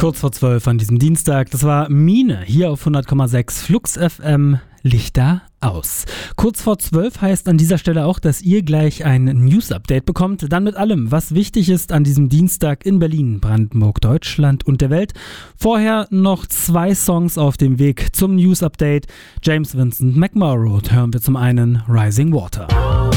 Kurz vor 12 an diesem Dienstag, das war Mine hier auf 100,6 Flux FM, Lichter aus. Kurz vor 12 heißt an dieser Stelle auch, dass ihr gleich ein News-Update bekommt. Dann mit allem, was wichtig ist an diesem Dienstag in Berlin, Brandenburg, Deutschland und der Welt. Vorher noch 2 Songs auf dem Weg zum News-Update. James Vincent McMorrow hören wir zum einen Rising Water.